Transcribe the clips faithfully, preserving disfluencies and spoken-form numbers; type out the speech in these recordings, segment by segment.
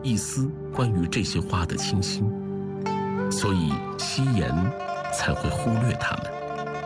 一丝关于这些花的清新，所以夕颜才会忽略它们。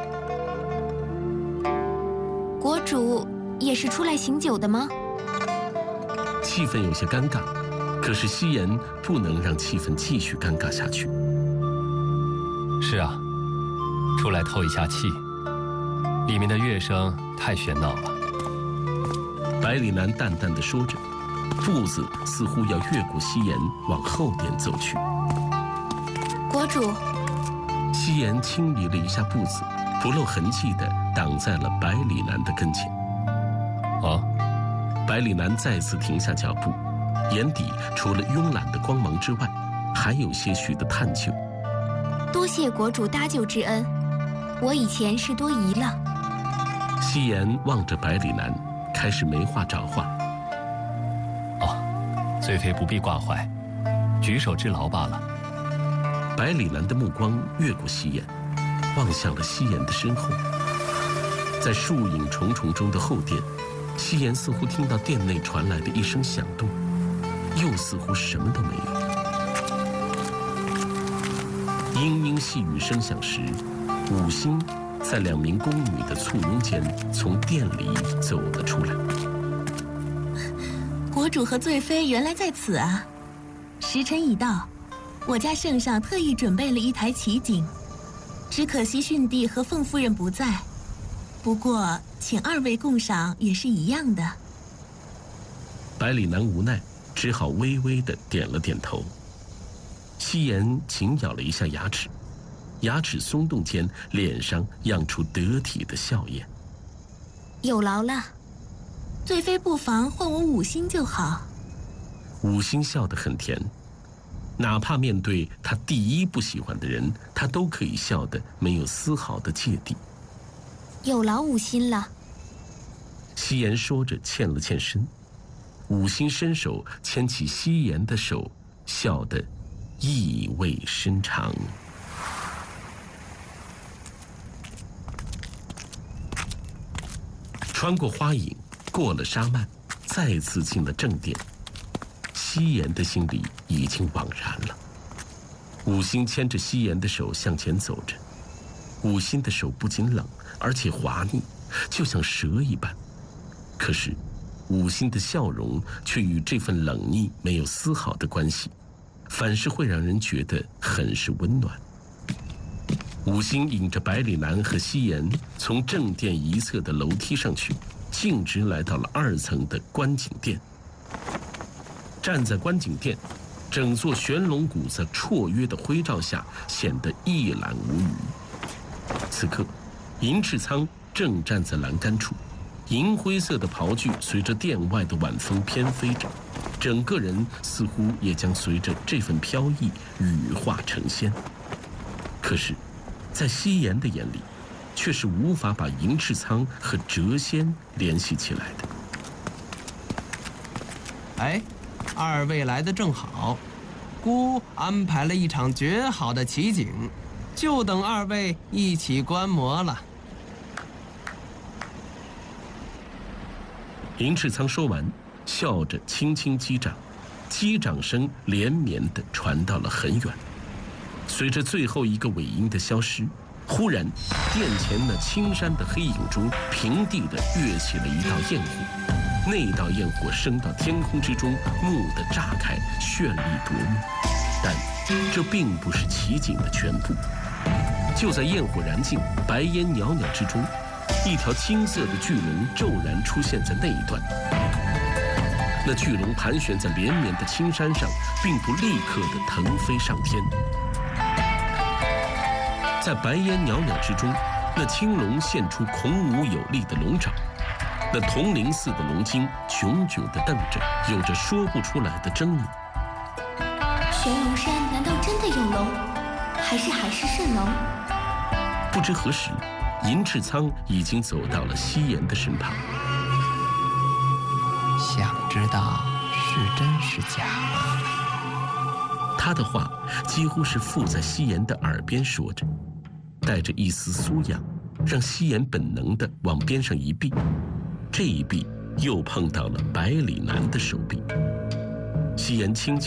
国主也是出来行酒的吗？ 气氛有些尴尬，可是夕颜不能让气氛继续尴尬下去。 是啊，出来透一下气，里面的乐声太喧闹了。 百里南淡淡地说着，步子似乎要越过夕颜往后边走去。 国主， 夕颜轻移了一下步子，不露痕迹地挡在了百里南的跟前。 哦， 百里南再次停下脚步，眼底除了慵懒的光芒之外，还有些许的探究。 多谢国主搭救之恩，我以前是多疑了。 夕颜望着百里南，开始没话找话。 哦，罪妃不必挂怀，举手之劳罢了。 百里南的目光越过夕颜，望向了夕颜的身后。在树影重重中的后殿，夕颜似乎听到殿内传来的一声响动，又似乎什么都没有。嘤嘤细语声响时，五星在两名宫女的簇拥间从殿里走了出来。 国主和罪妃原来在此啊！时辰已到，我家圣上特意准备了一台奇景，只可惜训帝和凤夫人不在。不过，请二位共赏也是一样的。 百里南无奈，只好微微地点了点头。夕颜紧咬了一下牙齿，牙齿松动间，脸上漾出得体的笑靥。 有劳了， 罪妃不妨换我五星就好。 五星笑得很甜，哪怕面对他第一不喜欢的人，他都可以笑得没有丝毫的芥蒂。 有劳五星了。 夕颜说着欠了欠身，五星伸手牵起夕颜的手，笑得意味深长。穿过花影，过了沙幔，再次进了正殿。夕颜的心里已经惘然了。五星牵着夕颜的手向前走着，五星的手不仅冷，而且滑腻，就像蛇一般。可是，五星的笑容却与这份冷腻没有丝毫的关系，反是会让人觉得很是温暖。五星引着百里南和夕颜从正殿一侧的楼梯上去，径直来到了二层的观景殿。站在观景殿，整座玄龙谷在绰约的辉照下显得一览无余。此刻，银翅苍正站在栏杆处，银灰色的袍具随着殿外的晚风翩飞着，整个人似乎也将随着这份飘逸羽化成仙。可是，在夕颜的眼里，却是无法把银翅苍和谪仙联系起来的。 哎，二位来得正好，孤安排了一场绝好的奇景，就等二位一起观摩了。 银翅苍说完，笑着轻轻击掌，击掌声连绵地传到了很远。随着最后一个尾音的消失，忽然，殿前那青山的黑影中，平地地跃起了一道焰火。那道焰火升到天空之中，蓦地炸开，绚丽夺目。但这并不是奇景的全部。就在焰火燃尽、白烟袅袅之中，一条金色的巨龙骤然出现在那一段。那巨龙盘旋在连绵的青山上，并不立刻地腾飞上天。在白烟袅袅之中，那青龙现出孔武有力的龙爪，那铜铃似的龙睛炯炯地瞪着，有着说不出来的狰狞。 玄龙山难道真的有龙，还是海市蜃楼？ 不知何时，银翅苍已经走到了夕颜的身旁。 想知道是真是假吗？ 他的话几乎是附在夕颜的耳边说着，带着一丝酥痒，让夕颜本能地往边上一避。这一避，又碰到了百里南的手臂。夕颜轻轻